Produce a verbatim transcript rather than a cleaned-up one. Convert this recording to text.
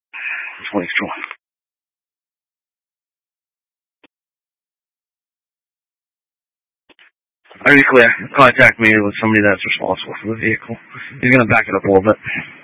twenty strong. Are you clear? Contact me with somebody that's responsible for the vehicle. He's going to back it up a little bit.